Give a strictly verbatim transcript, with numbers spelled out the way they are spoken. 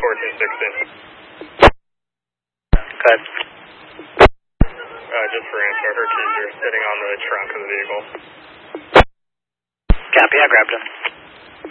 fourteen sixteen. Go ahead. Uh, just for answer, her keys are sitting on the trunk of the vehicle. Copy, I grabbed them.